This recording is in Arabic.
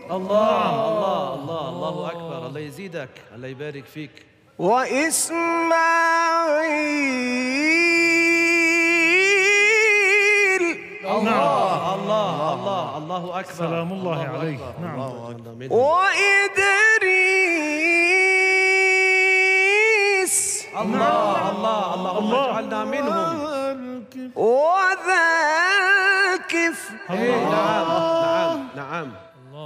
الله الله الله الله أكبر، الله يزيدك، الله يبارك فيك. وإسماعيل. الله الله الله الله أكبر، سلام الله عليه. نعم. وإدريس. الله الله اللهم اجعلنا منهم. وذا الكفل. نعم نعم نعم.